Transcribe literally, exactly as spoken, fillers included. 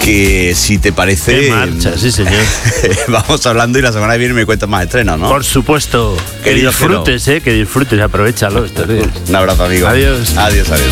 que si te parece... ¡Qué marcha! Sí, señor. Vamos hablando y la semana que viene me cuentas más estrenos, ¿no? Por supuesto. Que Querido disfrutes, eh, que disfrutes, aprovechalo estos días. Un abrazo, amigo. Adiós. Adiós, adiós.